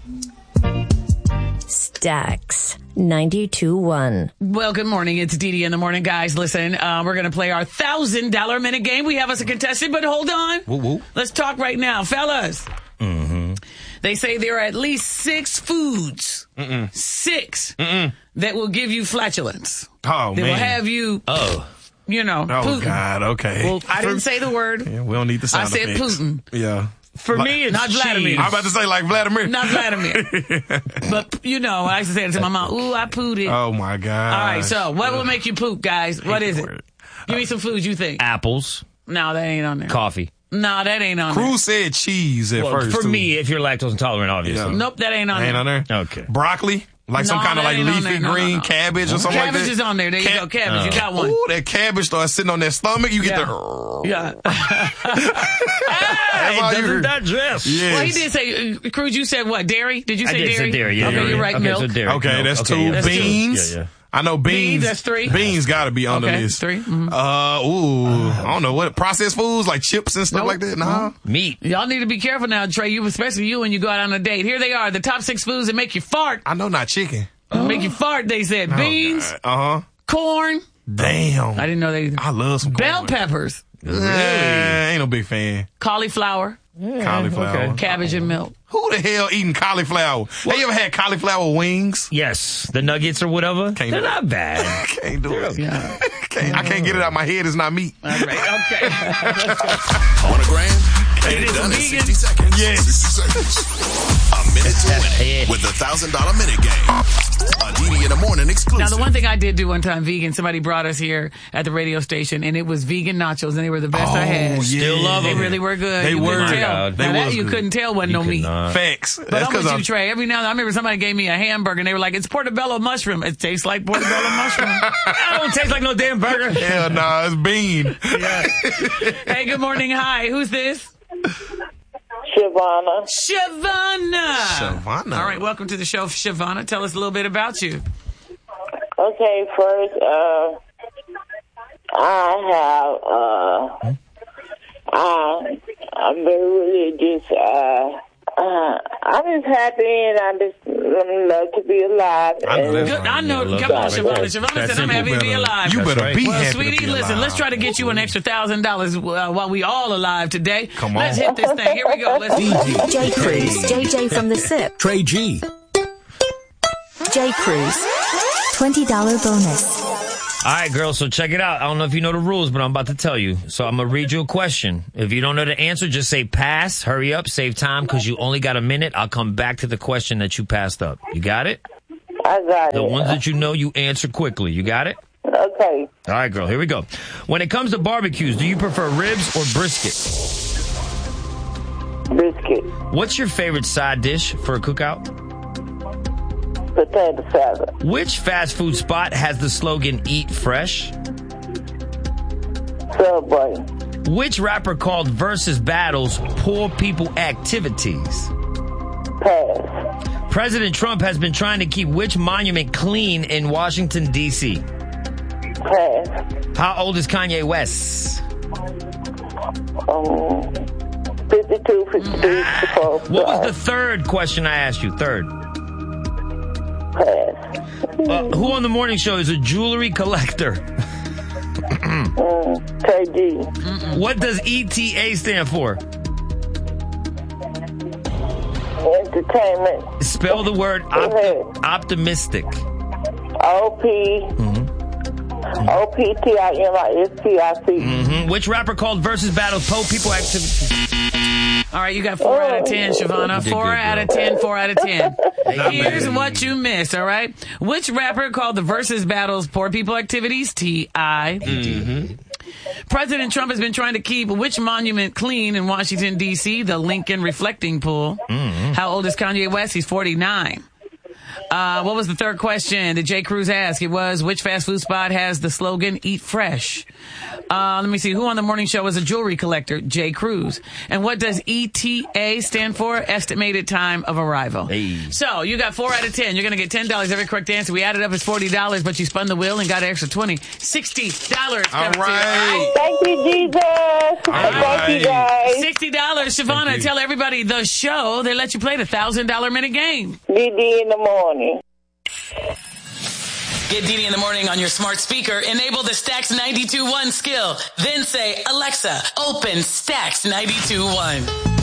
Stax 92.1. Well, good morning. It's Dee Dee in the morning, guys. Listen, we're going to play our $1,000 minute game. We have us a contestant, but hold on. Woo-woo. Let's talk right now. Fellas. Mm-hmm. They say there are at least 6 foods. Mm-mm. 6 Mm-mm. that will give you flatulence. Oh, They man. will have you, you know, Oh, Putin. God. Okay. Well, I didn't say the word. Yeah, we don't need the sound I said effects. Putin. Yeah. For me, it's Not Vladimir. cheese. I'm about to say like Vladimir. Not Vladimir. But, you know, I used to say it to my mom. Ooh, I pooted. Oh, my God. All right, so what will make you poop, guys? What is it? Give me some foods you think. Apples, No, that ain't on there. coffee. No, that ain't on Cruz said cheese at Well, first. for too. me, if you're lactose intolerant, obviously. Yeah. there. Nope, that ain't on Ain't there. on there? Okay. Broccoli? Like some No, kind of that like ain't on leafy there. No, green no. cabbage or something like that? Cabbage is on there. There you go. Cabbage. You got one. Ooh, that cabbage starts sitting on that stomach. You get Yeah. the... Yeah. Hey, all you doesn't heard. digest. Yes. Well, he did say, Cruz, you said what? Dairy? Did you I say did dairy? say dairy. Yeah, Okay, yeah, you're yeah. right. Okay, Milk. so dairy. Okay, Milk. that's Okay, 2. yeah, that's Beans? Yeah, yeah. I know beans. That's 3. Beans got to be on the Okay, list. 3. Mhm. I don't know what processed foods like chips and stuff Nope. like that. Nah. Meat. Y'all need to be careful now, Trey. You, especially you when you go out on a date. Here they are, the top 6 foods that make you fart. I know not chicken. Make you fart, they said. Beans, corn. Damn. I didn't know that either. I love some Bell corn. peppers, Ain't no big fan. cauliflower, Cauliflower. okay. cabbage and milk. Who the hell eating cauliflower? Have you ever had cauliflower wings? Yes, the nuggets or whatever. Can't They're do it. not bad. Can't do it. Yeah. I can't get it out my head. It's not meat. All right. Okay. On a grand, It is done in vegan. 60 seconds. Yes. 60 seconds. A minute to win it with the $1,000 minute game. A DD in the morning exclusive. Now, the one thing I did do one time, vegan, somebody brought us here at the radio station, and it was vegan nachos, and they were the best I had. Still love They them. really were good. They you were. couldn't Oh my tell. God. They Now that was you good. couldn't tell wasn't no meat. Facts. But That's I'm with because you, Trey. Every now and then, I remember somebody gave me a hamburger, and they were like, it's portobello mushroom. It tastes like portobello mushroom. That don't taste like no damn burger. hell nah, it's bean. Hey, good morning. Hi. Who's this? Shavana. Shavana. All right, welcome to the show, Shavana. Tell us a little bit about you. Okay, first, I'm very religious. I'm just happy and I just love to be alive. Good. I know. Yeah, Come on, love Shavana. that. Shavana That's said, I'm simple. happy to be alive. You better right. be Well, happy sweetie, to be listen, alive. let's try to get you an extra $1,000 while we all alive today. Come Let's on. hit this thing. Here we go. Let's J. Cruz, JJ from the SIP. Trey G. J. Cruz, $20 bonus. All right, girls, so check it out. I don't know if you know the rules, but I'm about to tell you. So I'm going to read you a question. If you don't know the answer, just say pass. Hurry up. Save time because you only got a minute. I'll come back to the question that you passed up. You got it? I got The it. ones that you know, you answer quickly. You got it? Okay. All right, girl, here we go. When it comes to barbecues, do you prefer ribs or brisket? Biscuit. What's your favorite side dish for a cookout? Potato salad. Which fast food spot has the slogan Eat Fresh? Subway. Which rapper called Versus Battles Poor People Activities? Pass. President Trump has been trying to keep which monument clean in Washington, D.C.? Pass. How old is Kanye West? 52, 53, 54. What was the third question I asked you? Third. Pass. Who on the morning show is a jewelry collector? KG. What does ETA stand for? Entertainment. Spell the word ahead. optimistic. OPTIMISTIC. Which rapper called Versus Battles Poor People Activities? All right, you got 4 out of 10, Shavana. You did 4 good, out of girl. 10, 4 out of 10. Not Here's bad. what you missed, all right? Which rapper called the Versus Battles Poor People Activities? T.I. President Trump has been trying to keep which monument clean in Washington, D.C.? The Lincoln Reflecting Pool. How old is Kanye West? He's 49. What was the third question that Jay Cruz asked? It was, which fast food spot has the slogan, eat fresh? Let me see. Who on the morning show was a jewelry collector? Jay Cruz. And what does ETA stand for? Estimated time of arrival. Hey. So you got 4 out of 10. You're going to get $10 every correct answer. We added up as $40, but you spun the wheel and got an extra $20. $60. All right. Thank you, Jesus. Thank you, guys. $60. Shavonna, tell everybody the show. They let you play the $1,000 minute game. DD in the morning. Get DD in the morning on your smart speaker. Enable the Stacks 92.1 skill. Then say, Alexa, open Stacks 92.1.